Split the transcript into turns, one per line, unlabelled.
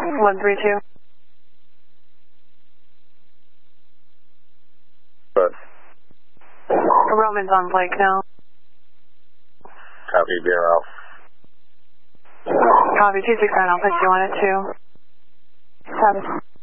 132.
But
Roman's on Blake now.
copy, beer out.
Copy, 269, I'll put you on it too. 7.